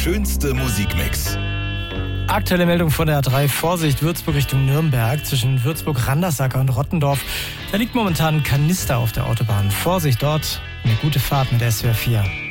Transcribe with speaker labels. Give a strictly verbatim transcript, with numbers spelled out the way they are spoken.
Speaker 1: schönste Musikmix.
Speaker 2: Aktuelle Meldung von der A drei. Vorsicht, Würzburg Richtung Nürnberg. Zwischen Würzburg-Randersacker und Rottendorf. Da liegt momentan ein Kanister auf der Autobahn. Vorsicht dort. Eine gute Fahrt mit S W R vier.